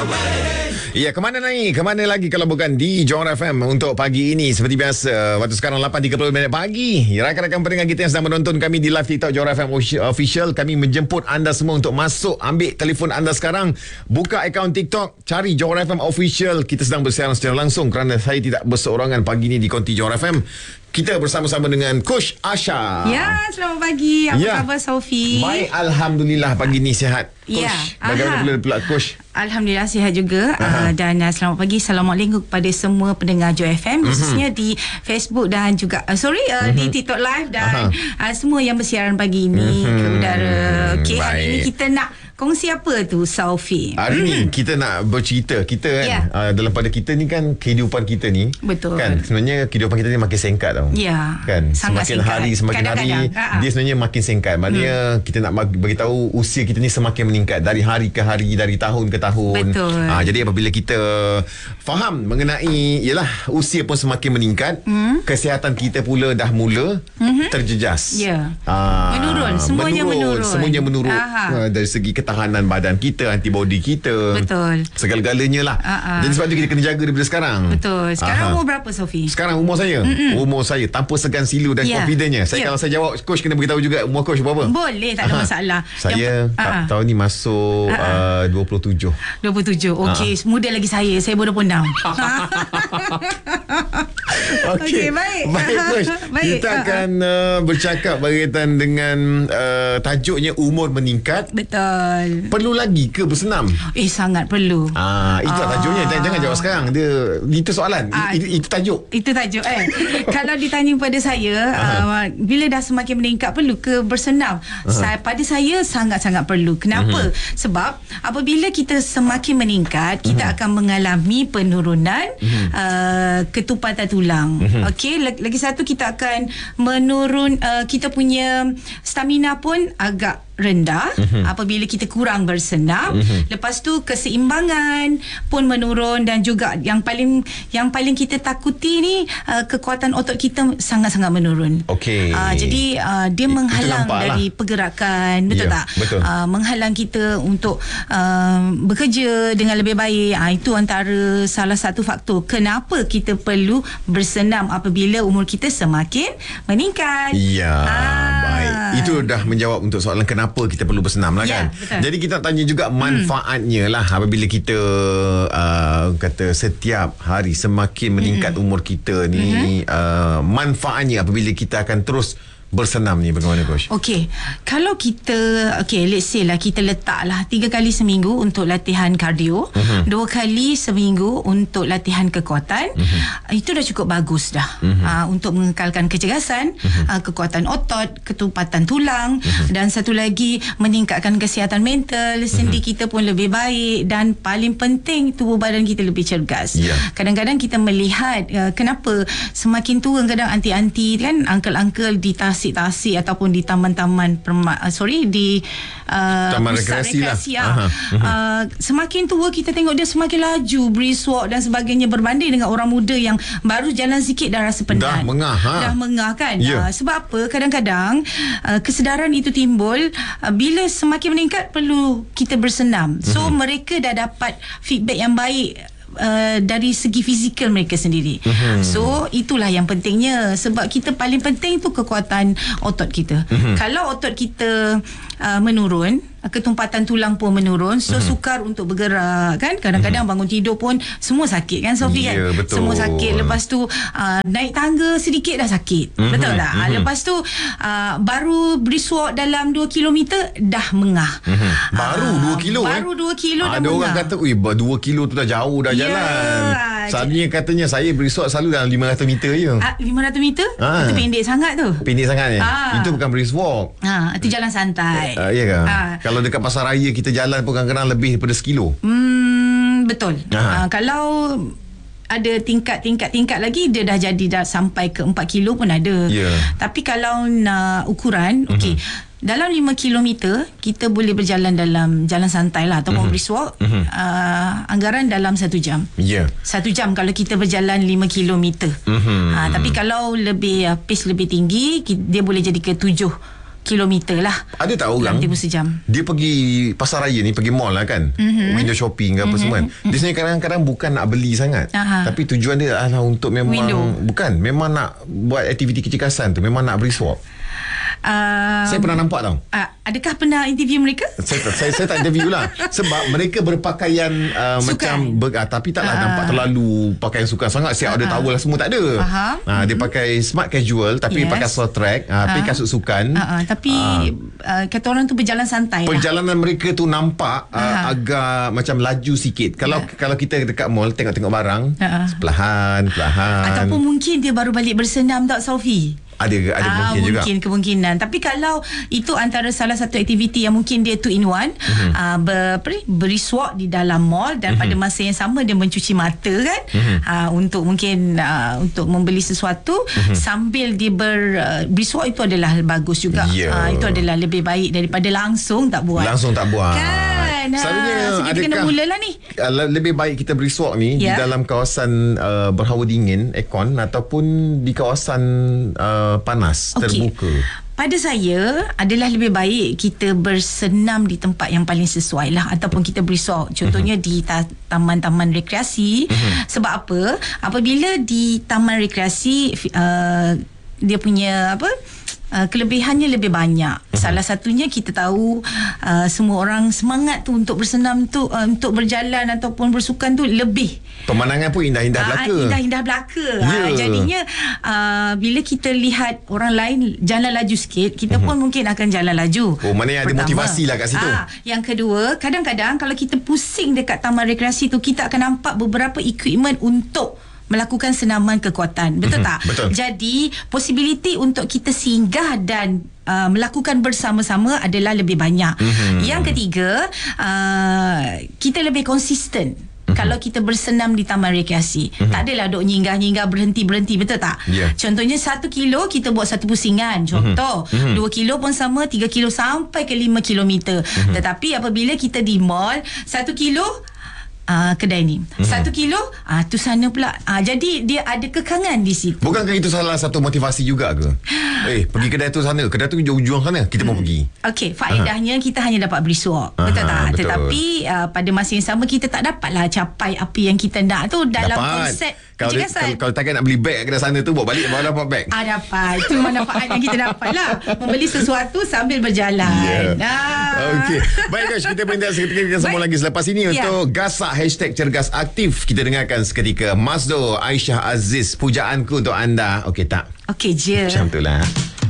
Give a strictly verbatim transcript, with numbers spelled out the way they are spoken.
Ya, kemana lagi? Kemana lagi kalau bukan di Johor F M untuk pagi ini. Seperti biasa, waktu sekarang lapan tiga puluh minit pagi. Rakan-rakan pendengar kita yang sedang menonton kami di live TikTok Johor F M Official, kami menjemput anda semua untuk masuk. Ambil telefon anda sekarang, buka akaun TikTok, cari Johor F M Official. Kita sedang bersiaran secara langsung kerana saya tidak berseorangan pagi ini di konti Johor F M. Kita bersama-sama dengan Coach Asha. Ya, selamat pagi. Apa ya. khabar, Sofi? Baik, Alhamdulillah pagi ni sihat. Coach, ya. bagaimana pula Coach? Alhamdulillah sihat juga. uh, Dan uh, selamat pagi. Assalamualaikum kepada semua pendengar Johor F M, khususnya uh-huh. di Facebook dan juga uh, Sorry uh, uh-huh. di TikTok Live dan uh, semua yang bersiaran pagi ini uh-huh. ke udara. Okay, hari ini kita nak kongsi apa tu, Sofi? Hari ni hmm. kita nak bercerita. Kita kan yeah. uh, dalam pada kita ni kan, kehidupan kita ni, betul kan, sebenarnya kehidupan kita ni makin singkat tau. Ya yeah. Kan, sangat semakin singkat. hari semakin Kadang-kadang. hari uh-huh. dia sebenarnya makin singkat. Maknanya hmm. kita nak beritahu usia kita ni semakin meningkat dari hari ke hari, dari tahun ke tahun. Betul. Uh, jadi apabila kita faham mengenai yalah usia pun semakin meningkat, hmm. kesihatan kita pula dah mula hmm. terjejas. Ya. Yeah. Uh, menurun, semuanya menurun. Semuanya menurun uh, dari segi ketahanan badan kita, antibody kita. Betul. Segala-galanya lah. Uh-huh. Jadi sebab tu kita kena jaga daripada sekarang. Betul. Sekarang uh-huh. umur berapa, Sofi? Sekarang umur saya. Mm-mm. Umur saya tanpa segan silu dan yeah. confidentnya. Saya yeah. kalau saya jawab, Coach kena beritahu juga umur Coach berapa? Boleh, tak ada uh-huh. masalah. Saya yang, uh-huh. tahun ni masuk uh-huh. uh, dua puluh tujuh. dua puluh tujuh. Okey, uh-huh. muda lagi saya. Saya baru dua puluh enam. Okey, okay, baik. Baik, Coach. Baik. Kita uh-huh. akan uh, bercakap berkaitan dengan uh, tajuknya umur meningkat. Betul. Perlu lagi ke bersenam? Eh, sangat perlu. Ah, itu ah. tajuknya. Jangan, jangan jawab sekarang. Dia itu soalan. Ah, itu, itu tajuk. Itu tajuk eh. Kalau ditanya pada saya, uh, bila dah semakin meningkat, perlu ke bersenam? Saya, pada saya sangat-sangat perlu. Kenapa? Uh-huh. Sebab apabila kita semakin meningkat, kita uh-huh. akan mengalami penurunan uh-huh. uh, ketumpatan tulang. Uh-huh. Okey, lagi satu kita akan menurun uh, kita punya stamina pun agak rendah uh-huh. apabila kita kurang bersenam. Uh-huh. Lepas tu keseimbangan pun menurun dan juga yang paling yang paling kita takuti ni uh, kekuatan otot kita sangat-sangat menurun. Okey. Uh, jadi uh, dia I, menghalang dari lah. pergerakan, betul yeah, tak? Betul. Uh, menghalang kita untuk uh, bekerja dengan lebih baik. Uh, itu antara salah satu faktor kenapa kita perlu bersenam apabila umur kita semakin meningkat. Ya, uh. baik. Itu dah menjawab untuk soalan kenapa Kenapa kita perlu bersenam lah kan. Yeah, jadi kita tanya juga manfaatnya lah apabila kita uh, kata setiap hari semakin meningkat mm-hmm. umur kita ni, mm-hmm. uh, manfaatnya apabila kita akan terus bersenam ni bagaimana, Coach? Okey, kalau kita okey, let's say lah kita letaklah tiga kali seminggu untuk latihan kardio, uh-huh. dua kali seminggu untuk latihan kekuatan, uh-huh. itu dah cukup bagus dah uh-huh. uh, untuk mengekalkan kecergasan, uh-huh. uh, kekuatan otot, ketumpatan tulang, uh-huh. dan satu lagi meningkatkan kesihatan mental, sendi uh-huh. kita pun lebih baik dan paling penting tubuh badan kita lebih cergas. Yeah. Kadang-kadang kita melihat uh, kenapa semakin tua kadang anti-anti kan, uncle-uncle di tas tasik ataupun di taman-taman perma, uh, sorry di uh, taman rekreasi lah. Uh, uh, semakin tua kita tengok dia semakin laju brisk walk dan sebagainya berbanding dengan orang muda yang baru jalan sikit dah rasa penat. Dah mengah. Ha? Dah mengah kan. Yeah. Uh, sebab apa? Kadang-kadang uh, kesedaran itu timbul uh, bila semakin meningkat perlu kita bersenam. So mm-hmm. mereka dah dapat feedback yang baik Uh, dari segi fizikal mereka sendiri. Uh-huh. So itulah yang pentingnya, sebab kita paling penting tu kekuatan otot kita. Uh-huh. Kalau otot kita uh, menurun, ketumpatan tulang pun menurun, so uh-huh. sukar untuk bergerak kan. Kadang-kadang uh-huh. bangun tidur pun semua sakit kan, Sofi, yeah, kan? Betul. Semua sakit. Lepas tu uh, naik tangga sedikit dah sakit. Uh-huh. Betul tak? Uh-huh. Lepas tu uh, baru brisk walk dalam dua kilometer dah mengah. Uh-huh. Baru uh, dua kilo Baru eh? dua kilo dah ada mengah. Orang kata, "Ui, dua kilo tu dah jauh dah jalan." Yeah. Sebenarnya katanya saya brisk walk selalu dalam lima ratus meter je. Ah, lima ratus meter? Ah. Itu pendek sangat tu. Pendek sangat ni. Ah. Itu bukan brisk walk. Ah, itu jalan santai. Uh, ya kan? Ah. Kalau dekat pasar raya kita jalan pun kadang-kadang lebih daripada sekilo. Hmm, betul. Ah. Ah, kalau ada tingkat-tingkat-tingkat lagi, dia dah jadi dah sampai ke empat kilo pun ada. Yeah. Tapi kalau nak ukuran, okey. Uh-huh. Dalam lima kilometer kita boleh berjalan dalam jalan santai lah ataupun mm-hmm. brisk walk, mm-hmm. uh, anggaran dalam satu jam. Ya. Yeah. Satu jam kalau kita berjalan lima kilometer. Mm-hmm. Uh, tapi kalau lebih uh, pace lebih tinggi, dia boleh jadi ke tujuh kilometer lah. Ada tak orang dalam tempoh sejam. dia pergi pasar raya ni, pergi mall lah kan, mm-hmm. window shopping ke apa mm-hmm. semua kan. Dia sebenarnya kadang-kadang bukan nak beli sangat. Aha. Tapi tujuan dia adalah untuk memang window. Bukan, memang nak buat aktiviti kecekasan tu, memang nak beri swap. Uh, saya pernah nampak tau. Uh, adakah pernah interview mereka? Saya, saya, saya tak interview lah. Sebab mereka berpakaian uh, macam ber, uh, tapi taklah uh, nampak terlalu pakaian sukan sangat. Siap uh, ada towel lah semua, tak ada. uh, uh, Dia pakai smart casual, tapi yes. pakai short track, uh, uh, kasut sukan, uh, uh, tapi uh, uh, kata orang tu berjalan santai. Perjalanan lah. mereka tu nampak uh, uh, agak macam laju sikit. Kalau yeah. kalau kita dekat mall tengok-tengok barang, uh, uh. perlahan perlahan. Ataupun mungkin dia baru balik bersenam tak, Sophie? Ada ada ah, mungkin, mungkin juga. Mungkin kemungkinan. Tapi kalau itu antara salah satu aktiviti yang mungkin dia two in one, mm-hmm. uh, ber, beri swap di dalam mall dan mm-hmm. pada masa yang sama dia mencuci mata kan, mm-hmm. uh, untuk mungkin uh, untuk membeli sesuatu mm-hmm. sambil dia ber, uh, beri swap, itu adalah bagus juga. Yeah. Uh, itu adalah lebih baik daripada langsung tak buat. Langsung tak buat. Kan. Selalunya uh, so kita kena mulalah ni. Lebih baik kita beri swap ni yeah. di dalam kawasan uh, berhawa dingin, aircon, ataupun di kawasan uh, panas, okay. terbuka. Pada saya adalah lebih baik kita bersenam di tempat yang paling sesuai lah, ataupun kita beri swap. Contohnya uh-huh. di ta- taman-taman rekreasi. Uh-huh. Sebab apa? Apabila di taman rekreasi uh, dia punya apa? Uh, kelebihannya lebih banyak. Uh-huh. Salah satunya kita tahu uh, semua orang semangat tu untuk bersenam tu, uh, untuk berjalan ataupun bersukan tu lebih. Pemandangan pun indah-indah uh, belaka. Indah-indah belaka. Yeah. Uh, jadinya uh, bila kita lihat orang lain jalan laju sikit, kita uh-huh. pun mungkin akan jalan laju. Oh, maknanya ada motivasi lah kat situ. Uh, yang kedua, kadang-kadang kalau kita pusing dekat taman rekreasi tu, kita akan nampak beberapa equipment untuk melakukan senaman kekuatan. Betul mm-hmm, tak? Betul. Jadi, possibility untuk kita singgah dan uh, melakukan bersama-sama adalah lebih banyak. Mm-hmm. Yang ketiga, uh, kita lebih konsisten. Mm-hmm. Kalau kita bersenam di taman rekreasi, mm-hmm. tak adalah duk nyinggah-nyinggah, berhenti-berhenti, betul tak? Yeah. Contohnya satu kilo kita buat satu pusingan, contoh. Mm-hmm. Dua kilo pun sama, tiga kilo sampai ke lima kilometer. Mm-hmm. Tetapi apabila kita di mall, satu kilo Uh, kedai ni mm-hmm. Satu kilo uh, tu sana pula, uh, jadi dia ada kekangan di situ. Bukankah itu salah satu motivasi juga ke? Eh, pergi kedai tu sana, kedai tu ujung-ujung sana, kita hmm. pun pergi. Okey, faedahnya uh-huh. kita hanya dapat beri swap, betul tak? Betul. Tetapi uh, pada masa yang sama kita tak dapatlah capai apa yang kita nak tu dalam dapat. Konsep kalau, dia, kalau, kalau takkan nak beli beg kedai sana tu, bawa balik baru dapat beg. Ah, dapat. Itu manfaat yang kita dapat lah, membeli sesuatu sambil berjalan. Yeah. Ah. Okey, baik coach, kita berhenti seketika, kita sambung lagi selepas ini yeah. untuk gasak hashtag cergas aktif. Kita dengarkan seketika Masdo Aisyah Aziz, pujaanku untuk anda. Okey tak? Okey je. Macam tu lah.